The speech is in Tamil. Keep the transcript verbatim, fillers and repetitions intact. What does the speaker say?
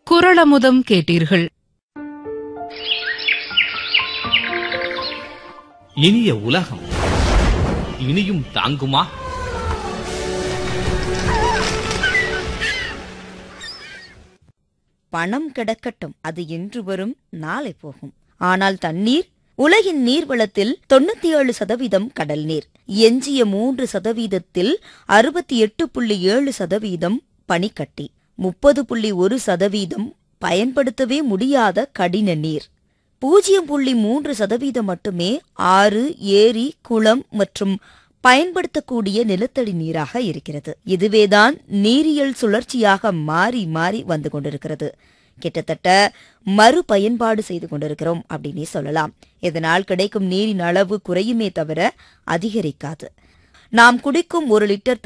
குறளமுதம் கேட்டீர்கள். இனிய உலகம் இனியும் தாங்குமா? பணம் கிடக்கட்டும், அது என்று வரும், நாளை போகும். ஆனால் தண்ணீர், உலகின் நீர்வளத்தில் தொண்ணூத்தி ஏழு சதவீதம் கடல் நீர். எஞ்சிய மூன்று சதவீதத்தில் அறுபத்தி எட்டு புள்ளி ஏழு சதவீதம் பனிக்கட்டி, முப்பது புள்ளி ஒரு சதவீதம் பயன்படுத்தவே முடியாத கடின நீர், பூஜ்ஜியம் புள்ளி மூன்று சதவீதம் மட்டுமே ஆறு, ஏரி, குளம் மற்றும் பயன்படுத்தக்கூடிய நிலத்தடி நீராக இருக்கிறது. இதுவேதான் நீரியல் சுழற்சியாக மாறி மாறி வந்து கொண்டிருக்கிறது. கிட்டத்தட்ட மறு பயன்பாடு செய்து கொண்டிருக்கிறோம் அப்படின்னே சொல்லலாம். இதனால் கிடைக்கும் நீரின் அளவு குறையுமே தவிர அதிகரிக்காது. நாம் குடிக்கும் ஒரு லிட்டர்